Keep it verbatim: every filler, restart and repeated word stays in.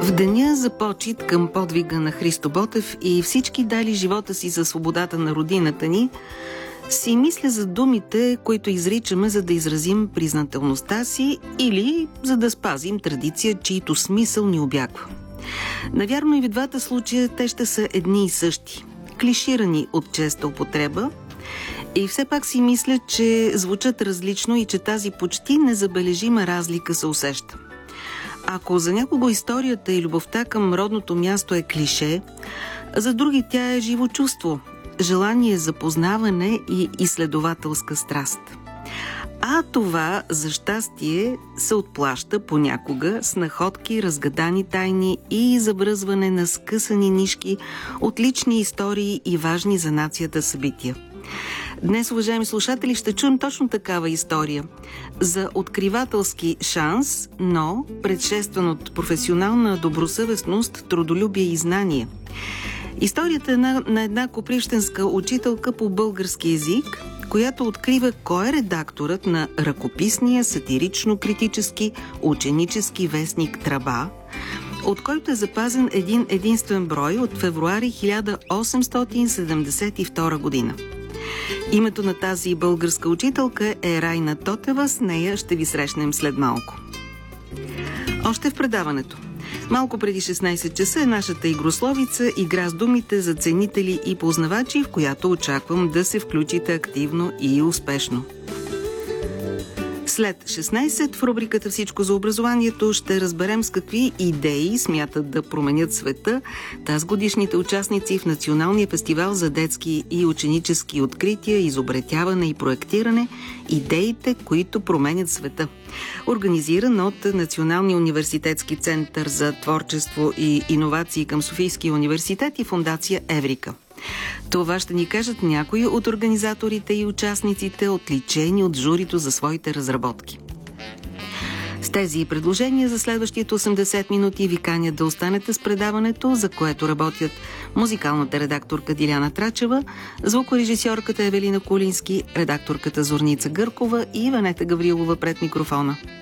В деня за почит към подвига на Христо Ботев и всички дали живота си за свободата на родината ни, си мисля за думите, които изричаме, за да изразим признателността си или за да спазим традиция, чието смисъл ни обягва. Навярно и в двата случая те ще са едни и същи, клиширани от честа употреба, и все пак си мисля, че звучат различно и че тази почти незабележима разлика се усеща. Ако за някого историята и любовта към родното място е клише, за други тя е живо чувство, желание за познаване и изследователска страст. А това, за щастие, се отплаща понякога с находки, разгадани тайни и завръзване на скъсани нишки от лични истории и важни за нацията събития. Днес, уважаеми слушатели, ще чуем точно такава история за откривателски шанс, но предшестван от професионална добросъвестност, трудолюбие и знание. Историята е на, на една копривщенска учителка по български език, която открива кой е редакторът на ръкописния сатирично-критически ученически вестник Тръба, от който е запазен един единствен брой от февруари хиляда осемстотин седемдесет и втора година. Името на тази българска учителка е Райна Тотева, с нея ще ви срещнем след малко. Още в предаването. Малко преди шестнайсет часа е нашата игрословица, игра с думите за ценители и познавачи, в която очаквам да се включите активно и успешно. След шестнайсет в рубриката "Всичко за образованието" ще разберем с какви идеи смятат да променят света тазгодишните участници в Националния фестивал за детски и ученически открития, изобретяване и проектиране "Идеите, които променят света", организиран от Националния университетски център за творчество и иновации към Софийския университет и фондация Еврика. Това ще ни кажат някои от организаторите и участниците, отличени от журито за своите разработки. С тези предложения за следващите осемдесет минути ви канят да останете с предаването, за което работят музикалната редакторка Диляна Трачева, звукорежисьорката Евелина Кулински, редакторката Зорница Гъркова и Ванета Гаврилова пред микрофона.